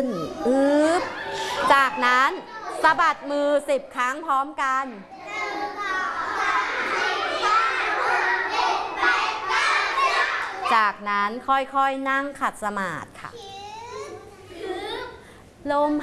นจากนั้นสะบัดมือ10 ครั้งพร้อมกันจากนั้นค่อยๆนั่งขัดสมาธิค่ะลม